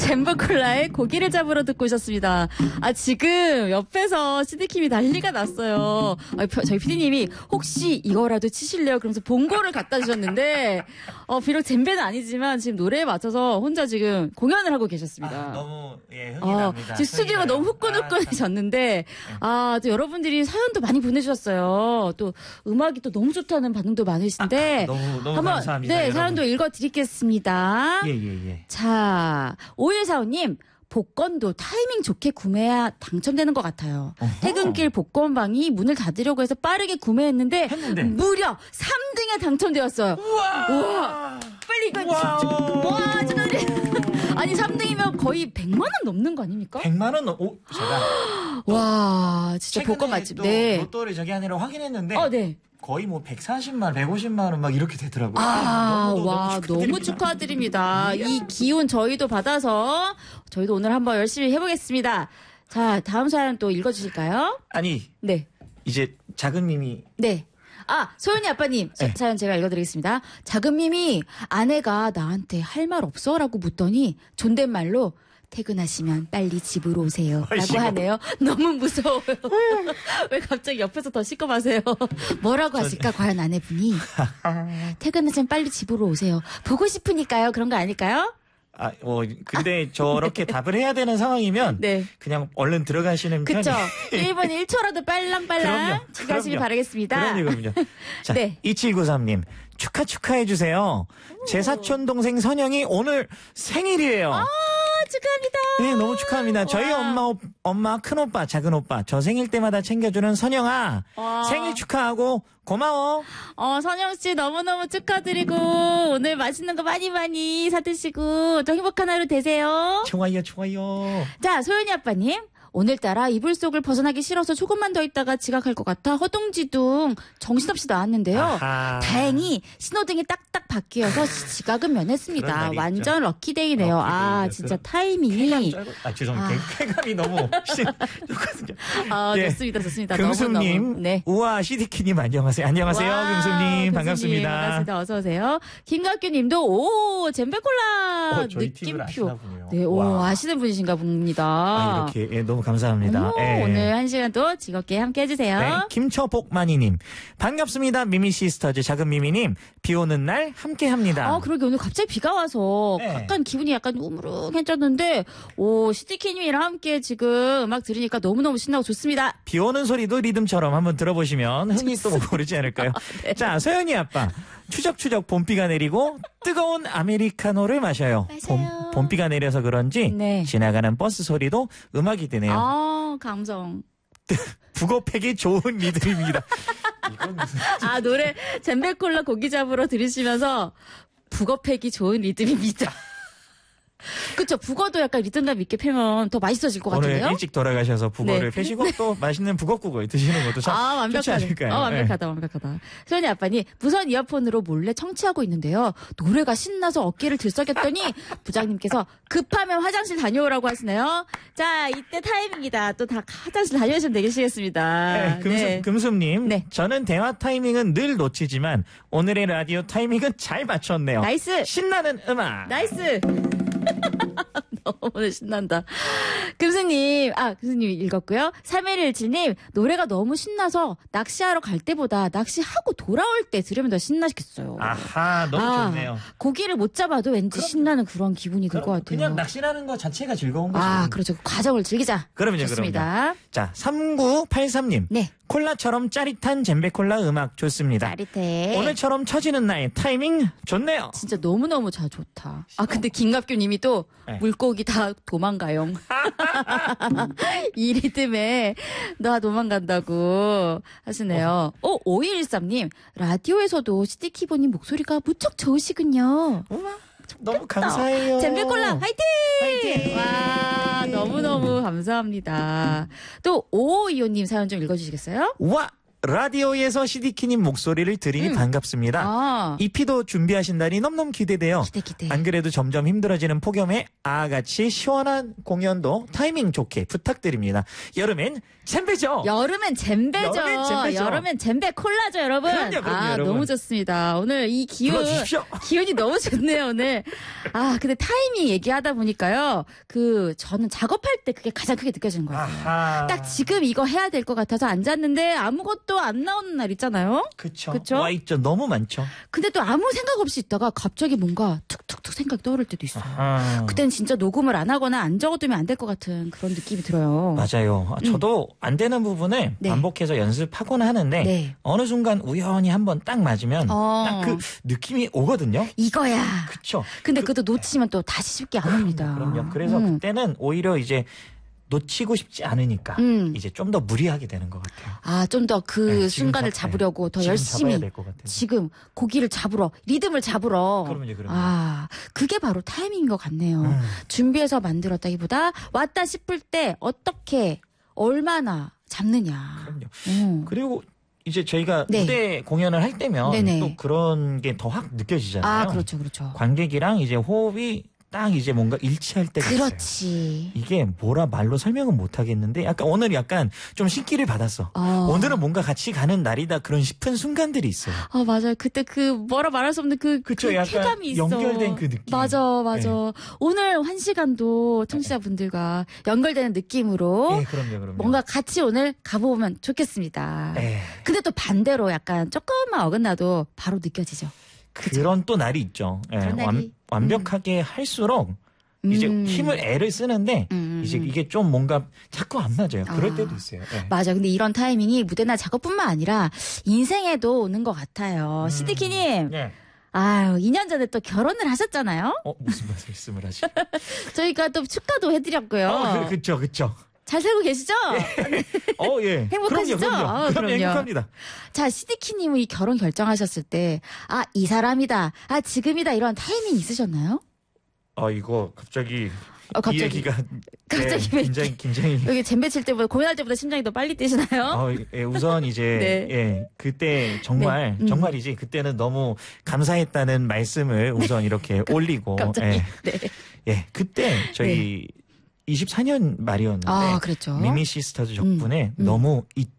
잼버콜라의 고기를 잡으러 듣고 오셨습니다. 아, 지금 옆에서 시드킴이 난리가 났어요. 저희 PD님이 혹시 이거라도 치실래요? 그러면서 봉고를 갖다 주셨는데, 비록 잼배는 아니지만 지금 노래에 맞춰서 혼자 지금 공연을 하고 계셨습니다. 너무, 흥이 납니다. 지금 스튜디오가 너무 후끈후끈해졌는데, 또 여러분들이 사연도 많이 보내주셨어요. 또 음악이 또 너무 좋다는 반응도 많으신데, 너무 한번, 감사합니다. 네, 여러분. 사연도 읽어드리겠습니다. 예. 자, 5145님, 복권도 타이밍 좋게 구매해야 당첨되는 것 같아요. 어허. 퇴근길 복권방이 문을 닫으려고 해서 빠르게 구매했는데 무려 3등에 당첨되었어요. 우와! 빨리 이거 와, 아니 3등이면 거의 100만 원 넘는 거 아닙니까? 100만 원 제가 와, 진짜 복권 맛집. 또 네. 로또를 저기 아니라 확인했는데 네. 거의 뭐 140만, 150만 원 막 이렇게 되더라고요. 너무 축하드립니다. 이 기운 저희도 받아서 저희도 오늘 한번 열심히 해보겠습니다. 자, 다음 사연 또 읽어주실까요? 아니, 네. 이제 작은 님이 네. 소연이 아빠님 사연 제가 읽어드리겠습니다. 작은 님이 아내가 나한테 할 말 없어? 라고 묻더니 존댓말로 퇴근하시면 빨리 집으로 오세요. 라고 하네요. 너무 무서워요. 왜 갑자기 옆에서 더 시끄마세요? 뭐라고 하실까? 과연 아내분이. 퇴근하시면 빨리 집으로 오세요. 보고 싶으니까요. 그런 거 아닐까요? 근데 저렇게 답을 해야 되는 상황이면 네. 그냥 얼른 들어가시는 편이. 그쵸. 1분 1초라도 빨랑빨랑 하시길 바라겠습니다. 그럼요. 자, 네. 2793님. 축하해주세요. 제 사촌 동생 선영이 오늘 생일이에요. 축하합니다. 네, 너무 축하합니다. 저희 엄마, 큰오빠, 작은오빠, 저 생일 때마다 챙겨주는 선영아. 생일 축하하고 고마워. 선영씨 너무너무 축하드리고, 오늘 맛있는 거 많이 사드시고, 또 행복한 하루 되세요. 좋아요. 자, 소연이 아빠님. 오늘따라 이불 속을 벗어나기 싫어서 조금만 더 있다가 지각할 것 같아 허둥지둥 정신없이 나왔는데요. 아하. 다행히 신호등이 딱딱 바뀌어서 지각은 면했습니다. 완전 럭키데이네요. 럭키데이죠. 진짜 타이밍이. 죄송해요. 쾌감이 너무 좋거든요. 좋습니다. 금수님, 너무너무. 네. 우와, 시디키님 안녕하세요. 금수님. 반갑습니다. 반갑습니다. 어서오세요. 김각규님도, 잼배콜라 저희 팀을 느낌표. 아시나 보네요. 네, 아시는 분이신가 봅니다. 이렇게, 너무 감사합니다. 오늘 한 시간 또 즐겁게 함께 해주세요. 네, 김초복만이님. 반갑습니다. 미미시스터즈 작은 미미님. 비 오는 날 함께 합니다. 그러게 오늘 갑자기 비가 와서 약간 기분이 약간 우물우물해졌는데, 시티키님이랑 함께 지금 음악 들으니까 너무너무 신나고 좋습니다. 비 오는 소리도 리듬처럼 한번 들어보시면 흥이 또 오르지 않을까요? 네. 자, 소연이 아빠. 추적추적 봄비가 내리고 뜨거운 아메리카노를 마셔요. 봄비가 내려서 그런지 지나가는 버스 소리도 음악이 되네요. 감성. 북어팩이 좋은 리듬입니다. 이건 무슨... 노래 잼배콜라 고기 잡으러 들으시면서 북어팩이 좋은 리듬입니다. 그쵸. 북어도 약간 리듬감 있게 패면 더 맛있어질 것 같은데요. 오늘 일찍 돌아가셔서 북어를 패시고 또 맛있는 북어국을 드시는 것도 참 좋지 않을까요? 완벽하다. 소연이 아빠니 무선 이어폰으로 몰래 청취하고 있는데요. 노래가 신나서 어깨를 들썩였더니 부장님께서 급하면 화장실 다녀오라고 하시네요. 자, 이때 타이밍이다. 또 다 화장실 다녀오시면 되시겠습니다. 금숙님. 저는 대화 타이밍은 늘 놓치지만 오늘의 라디오 타이밍은 잘 맞췄네요. 나이스. 신나는 음악. 나이스. 너무 신난다. 금수님 읽었고요. 3117님, 노래가 너무 신나서 낚시하러 갈 때보다 낚시하고 돌아올 때 들으면 더 신나겠어요. 너무 좋네요. 고기를 못 잡아도 왠지 신나는 그런 기분이 들 것 같아요. 그냥 낚시라는 것 자체가 즐거운 거죠. 그렇죠. 그 과정을 즐기자. 좋습니다. 자, 3983님. 콜라처럼 짜릿한 잼배콜라 음악 좋습니다. 짜릿해. 오늘처럼 처지는 날 타이밍 좋네요. 진짜 너무너무 좋다. 근데 김갑규님이 또 물고기 다 도망가요. 이 리듬에 나 도망간다고 하시네요. 5113님, 라디오에서도 시티키보님 목소리가 무척 좋으시군요. 너무 감사해요. 잼배콜라 화이팅! 너무너무 감사합니다. 또 5525님 사연 좀 읽어주시겠어요? 와! 라디오에서 시디키님 목소리를 들으니 반갑습니다. EP도 준비하신다니 너무너무 기대돼요. 기대. 안 그래도 점점 힘들어지는 폭염에 아같이 시원한 공연도 타이밍 좋게 부탁드립니다. 여름엔 잼배죠. 여름엔 잼배 콜라죠, 여러분. 그럼요, 여러분. 너무 좋습니다. 오늘 이 기운이 너무 좋네요, 오늘. 근데 타이밍 얘기하다 보니까요. 저는 작업할 때 그게 가장 크게 느껴지는 거예요. 딱 지금 이거 해야 될 것 같아서 앉았는데 아무것도 안 나오는 날 있잖아요. 그쵸. 와 있죠. 너무 많죠. 근데 또 아무 생각 없이 있다가 갑자기 뭔가 툭툭툭 생각이 떠오를 때도 있어요. 그땐 진짜 녹음을 안 하거나 안 적어두면 안 될 것 같은 그런 느낌이 들어요. 맞아요. 저도 안 되는 부분을 반복해서 연습하곤 하는데 어느 순간 우연히 한번 딱 맞으면 딱 그 느낌이 오거든요. 이거야. 그쵸. 근데 그것도 놓치면 또 다시 쉽게 안 옵니다. 그럼요. 그래서 그때는 오히려 이제 놓치고 싶지 않으니까 이제 좀 더 무리하게 되는 것 같아요. 좀 더 순간을 잡으려고 더 열심히 지금 고기를 잡으러 리듬을 잡으러. 그럼요. 그게 바로 타이밍인 것 같네요. 준비해서 만들었다기보다 왔다 싶을 때 어떻게 얼마나 잡느냐. 그럼요. 그리고 이제 저희가 무대 공연을 할 때면 또 그런 게 더 확 느껴지잖아요. 그렇죠. 관객이랑 이제 호흡이 딱 이제 뭔가 일치할 때가 그렇지. 있어요. 이게 뭐라 말로 설명은 못 하겠는데 오늘 약간 좀 신기를 받았어. 오늘은 뭔가 같이 가는 날이다 그런 싶은 순간들이 있어요. 맞아요. 그때 뭐라 말할 수 없는 그 쾌감이 있어. 연결된 그 느낌. 맞아. 오늘 1시간도 청취자분들과 연결되는 느낌으로 그럼요. 뭔가 같이 오늘 가보면 좋겠습니다. 근데 또 반대로 약간 조금만 어긋나도 바로 느껴지죠. 그런 또 날이 있죠. 완벽하게 할수록 이제 애를 쓰는데 이제 이게 좀 뭔가 자꾸 안 맞아요. 그럴 때도 있어요. 맞아. 근데 이런 타이밍이 무대나 작업뿐만 아니라 인생에도 오는 것 같아요. 시디키님. 2년 전에 또 결혼을 하셨잖아요. 무슨 말씀을 하시죠? 저희가 또 축하도 해드렸고요. 그쵸. 잘 살고 계시죠? 예. 행복하시죠? 그럼요. 행복합니다. 자, 시디키님은 이 결혼 결정하셨을 때, 이 사람이다, 지금이다, 이런 타이밍 있으셨나요? 이거 갑자기 이 얘기가 굉장히 여기 잼배 칠 때보다 고민할 때보다 심장이 더 빨리 뛰시나요? 우선 이제 그때 정말이지 그때는 너무 감사했다는 말씀을 우선 이렇게 올리고 갑자기. 그때 저희 24년 말이었는데 그랬죠. 미미 시스터즈 덕분에 너무